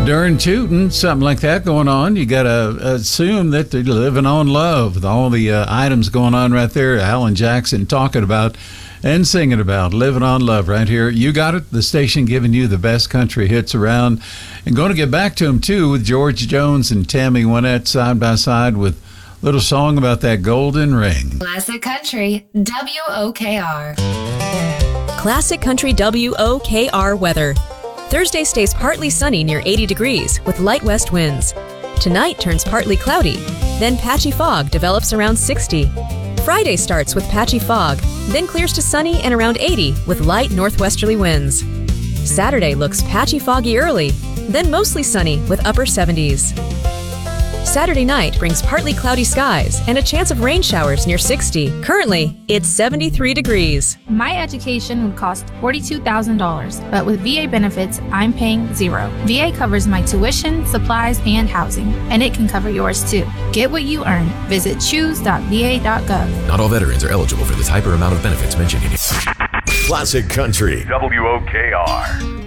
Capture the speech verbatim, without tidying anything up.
Darn tootin', something like that going on. You got to assume that they're living on love with all the uh, items going on right there. Alan Jackson talking about and singing about living on love right here. You got it, the station giving you the best country hits around. And going to get back to him, too, with George Jones and Tammy Wynette side by side with a little song about that golden ring. Classic Country, W O K R. Classic Country W O K R weather. Thursday stays partly sunny near eighty degrees with light west winds. Tonight turns partly cloudy, then patchy fog develops around sixty. Friday starts with patchy fog, then clears to sunny and around eighty with light northwesterly winds. Saturday looks patchy foggy early, then mostly sunny with upper seventies. Saturday night brings partly cloudy skies and a chance of rain showers near sixty. Currently, it's seventy-three degrees. My education would cost forty-two thousand dollars, but with V A benefits, I'm paying zero. V A covers my tuition, supplies, and housing, and it can cover yours too. Get what you earn. Visit choose dot v a dot gov. Not all veterans are eligible for the type or amount of benefits mentioned in here. Classic Country, W O K R.